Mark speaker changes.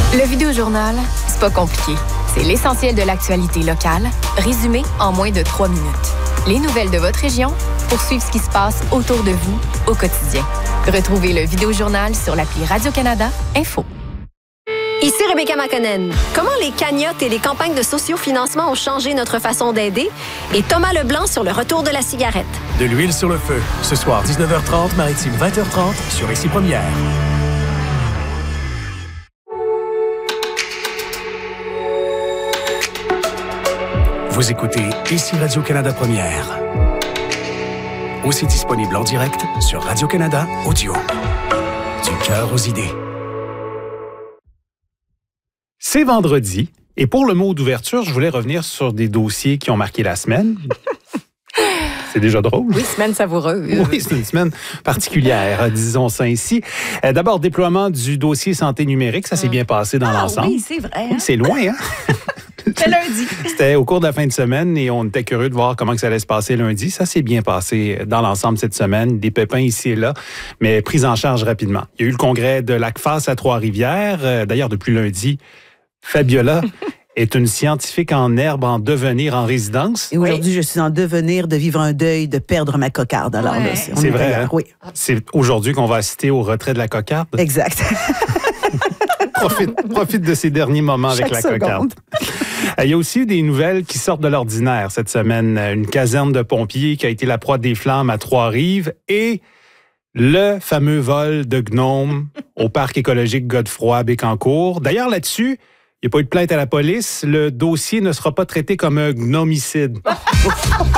Speaker 1: Le Vidéojournal, c'est pas compliqué. C'est l'essentiel de l'actualité locale, résumé en moins de 3 minutes. Les nouvelles de votre région pour suivre ce qui se passe autour de vous au quotidien. Retrouvez le Vidéojournal sur l'appli Radio-Canada Info.
Speaker 2: Ici Rebecca Makonnen. Comment les cagnottes et les campagnes de sociofinancement ont changé notre façon d'aider? Et Thomas Leblanc sur le retour de la cigarette.
Speaker 3: De l'huile sur le feu. Ce soir, 19h30, Maritime 20h30 sur Ici Première. Vous écoutez Ici Radio-Canada Première. Aussi disponible en direct sur Radio-Canada Audio. Du cœur aux idées.
Speaker 4: C'est vendredi, et pour le mot d'ouverture, je voulais revenir sur des dossiers qui ont marqué la semaine. C'est déjà drôle.
Speaker 5: Oui, semaine savoureuse.
Speaker 4: Oui, c'est une semaine particulière, disons ça ainsi. D'abord, déploiement du dossier santé numérique, ça s'est bien passé dans l'ensemble.
Speaker 5: Oui, c'est vrai.
Speaker 4: Oui, c'est loin, hein?
Speaker 5: C'est lundi.
Speaker 4: C'était au cours de la fin de semaine et on était curieux de voir comment ça allait se passer lundi. Ça s'est bien passé dans l'ensemble cette semaine. Des pépins ici et là, mais pris en charge rapidement. Il y a eu le congrès de l'ACFAS à Trois-Rivières. D'ailleurs, depuis lundi, Fabiola est une scientifique en herbe en devenir en résidence.
Speaker 6: Et aujourd'hui, je suis en devenir de vivre un deuil, de perdre ma cocarde. Alors là,
Speaker 4: c'est vrai, hein? Oui. C'est aujourd'hui qu'on va assister au retrait de la cocarde.
Speaker 6: Exact.
Speaker 4: Profite de ces derniers moments avec la cocarde. Il y a aussi eu des nouvelles qui sortent de l'ordinaire cette semaine. Une caserne de pompiers qui a été la proie des flammes à Trois-Rives et le fameux vol de gnomes au parc écologique Godefroy à Bécancour. D'ailleurs, là-dessus, il n'y a pas eu de plainte à la police. Le dossier ne sera pas traité comme un gnomicide.